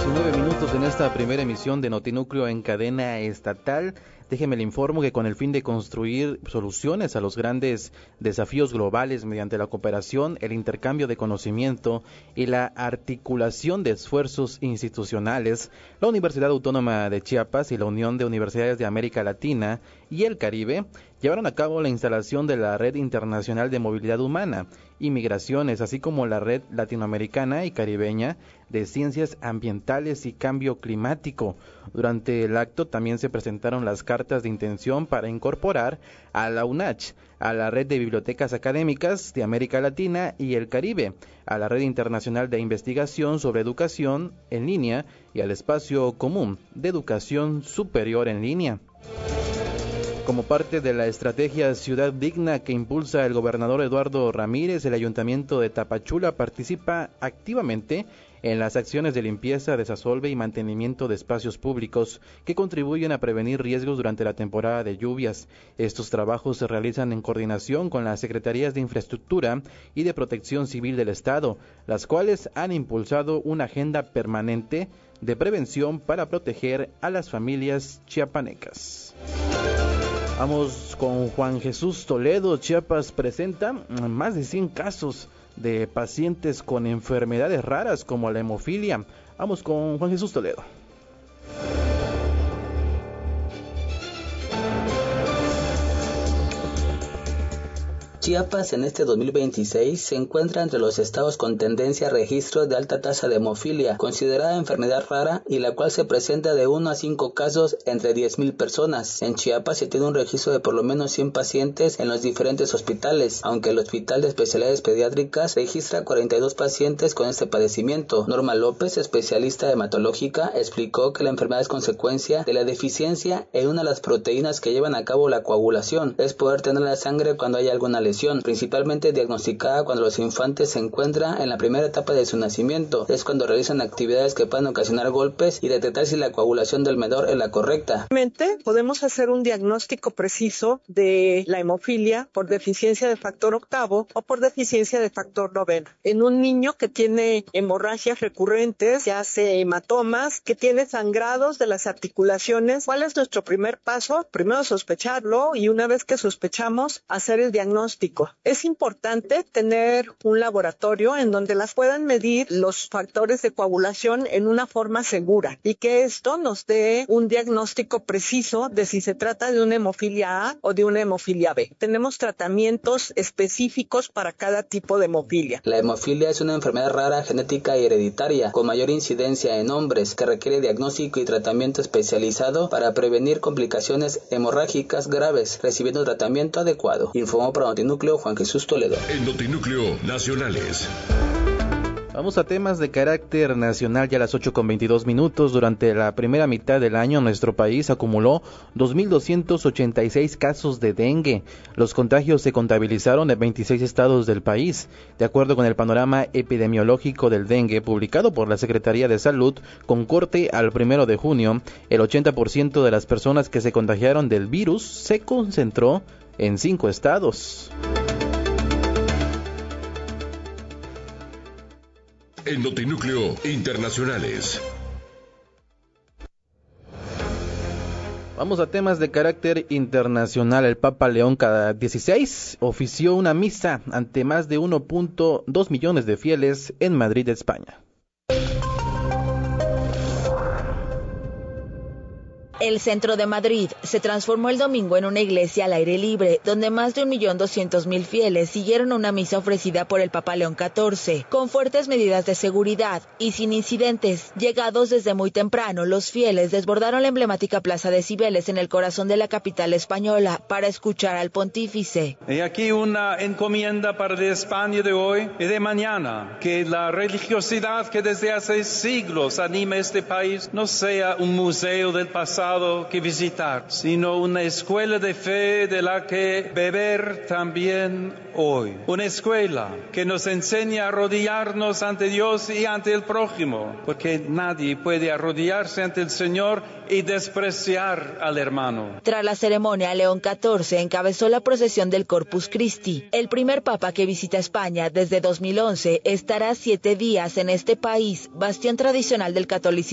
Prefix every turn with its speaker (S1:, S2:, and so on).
S1: 9 minutos en esta primera emisión de Notinúcleo en cadena estatal. Déjeme le informo que con el fin de construir soluciones a los grandes desafíos globales mediante la cooperación, el intercambio de conocimiento y la articulación de esfuerzos institucionales, la Universidad Autónoma de Chiapas y la Unión de Universidades de América Latina y el Caribe llevaron a cabo la instalación de la Red Internacional de Movilidad Humana y Migraciones, así como la Red Latinoamericana y Caribeña de Ciencias Ambientales y Cambio Climático. Durante el acto también se presentaron las cartas de intención para incorporar a la UNACH, a la Red de Bibliotecas Académicas de América Latina y el Caribe, a la Red Internacional de Investigación sobre Educación en Línea y al Espacio Común de Educación Superior en Línea. Como parte de la estrategia Ciudad Digna que impulsa el gobernador Eduardo Ramírez, el Ayuntamiento de Tapachula participa activamente en las acciones de limpieza, desasolve y mantenimiento de espacios públicos que contribuyen a prevenir riesgos durante la temporada de lluvias. Estos trabajos se realizan en coordinación con las Secretarías de Infraestructura y de Protección Civil del Estado, las cuales han impulsado una agenda permanente de prevención para proteger a las familias chiapanecas. Vamos con Juan Jesús Toledo. Chiapas presenta más de 100 casos de pacientes con enfermedades raras como la hemofilia. Vamos con Juan Jesús Toledo.
S2: Chiapas en este 2026 se encuentra entre los estados con tendencia a registro de alta tasa de hemofilia, considerada enfermedad rara y la cual se presenta de 1 a 5 casos entre 10,000 personas. En Chiapas se tiene un registro de por lo menos 100 pacientes en los diferentes hospitales, aunque el Hospital de Especialidades Pediátricas registra 42 pacientes con este padecimiento. Norma López, especialista hematológica, explicó que la enfermedad es consecuencia de la deficiencia en una de las proteínas que llevan a cabo la coagulación, es poder tener la sangre cuando hay alguna lesión, principalmente diagnosticada cuando los infantes se encuentran en la primera etapa de su nacimiento. Es cuando realizan actividades que pueden ocasionar golpes y detectar si la coagulación del menor es la correcta.
S3: Podemos hacer un diagnóstico preciso de la hemofilia por deficiencia de factor octavo o por deficiencia de factor noveno. En un niño que tiene hemorragias recurrentes, ya hace hematomas, que tiene sangrados de las articulaciones, ¿cuál es nuestro primer paso? Primero sospecharlo y una vez que sospechamos, hacer el diagnóstico. Es importante tener un laboratorio en donde las puedan medir los factores de coagulación en una forma segura y que esto nos dé un diagnóstico preciso de si se trata de una hemofilia A o de una hemofilia B. Tenemos tratamientos específicos para cada tipo de hemofilia.
S2: La hemofilia es una enfermedad rara, genética y hereditaria, con mayor incidencia en hombres, que requiere diagnóstico y tratamiento especializado para prevenir complicaciones hemorrágicas graves, recibiendo tratamiento adecuado. Informó para Notinúcleo Juan Jesús Toledo.
S4: En Notinúcleo Nacionales.
S1: Vamos a temas de carácter nacional ya a las 8:22. Durante la primera mitad del año, nuestro país acumuló 2,286 casos de dengue. Los contagios se contabilizaron en 26 estados del país. De acuerdo con el panorama epidemiológico del dengue publicado por la Secretaría de Salud, con corte al 1 de junio, el 80% de las personas que se contagiaron del virus se concentró en 5 estados.
S4: En Notinúcleo Internacionales.
S1: Vamos a temas de carácter internacional. El Papa León XVI ofició una misa ante más de 1.2 millones de fieles en Madrid, España.
S5: El centro de Madrid se transformó el domingo en una iglesia al aire libre, donde más de 1.200.000 fieles siguieron una misa ofrecida por el Papa León XIV, con fuertes medidas de seguridad y sin incidentes. Llegados desde muy temprano, los fieles desbordaron la emblemática Plaza de Cibeles en el corazón de la capital española para escuchar al pontífice.
S6: Y aquí una encomienda para de España de hoy y de mañana, que la religiosidad que desde hace siglos anima este país no sea un museo del pasado que visitar, sino una escuela de fe de la que beber también hoy. Una escuela que nos enseña a arrodillarnos ante Dios y ante el prójimo, porque nadie puede arrodillarse ante el Señor y despreciar al hermano.
S5: Tras la ceremonia, León XIV encabezó la procesión del Corpus Christi. El primer papa que visita España desde 2011 estará 7 días en este país, bastión tradicional del catolicismo